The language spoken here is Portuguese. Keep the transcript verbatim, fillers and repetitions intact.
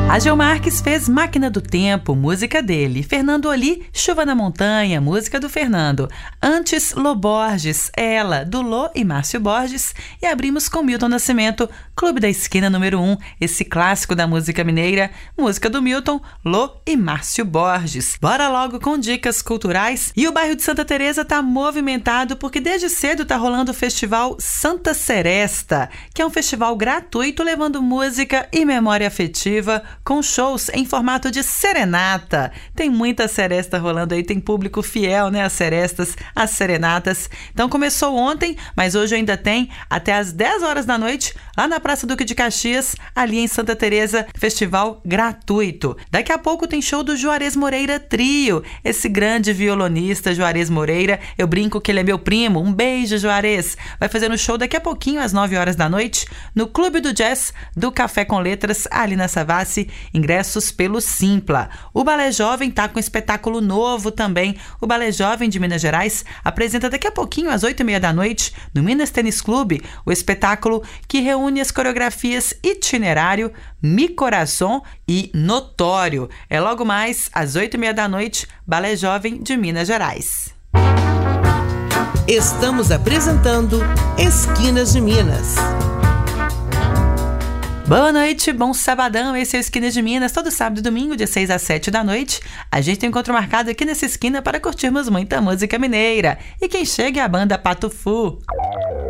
A Gil Marques fez Máquina do Tempo, música dele. Fernando Oli, Chuva na Montanha, música do Fernando. Antes, Lô Borges, Ela, do Lô e Márcio Borges. E abrimos com Milton Nascimento, Clube da Esquina número um, esse clássico da música mineira, música do Milton, Lô e Márcio Borges. Bora logo com dicas culturais. E o bairro de Santa Teresa tá movimentado porque desde cedo tá rolando o festival Santa Seresta, que é um festival gratuito levando música e memória afetiva, com shows em formato de serenata. Tem muita seresta rolando aí, tem público fiel, né? As serestas, as serenatas. Então começou ontem, mas hoje ainda tem até às dez horas da noite, lá na Praça Duque de Caxias, ali em Santa Teresa, festival gratuito. Daqui a pouco tem show do Juarez Moreira Trio, esse grande violonista Juarez Moreira. Eu brinco que ele é meu primo. Um beijo, Juarez. Vai fazer um show daqui a pouquinho, às nove horas da noite, no Clube do Jazz do Café com Letras, ali na Savassi. Ingressos pelo Simpla. O Balé Jovem tá com um espetáculo novo também. O Balé Jovem de Minas Gerais apresenta daqui a pouquinho, às oito e meia da noite, no Minas Tênis Clube, o espetáculo que reúne as coreografias Itinerário, Mi Coração e Notório. É logo mais, às oito e meia da noite, Balé Jovem de Minas Gerais. Estamos apresentando Esquinas de Minas. Boa noite, bom sabadão, esse é o Esquina de Minas, todo sábado e domingo, de seis às sete da noite. A gente tem um encontro marcado aqui nessa esquina para curtirmos muita música mineira. E quem chega é a banda Pato Fu.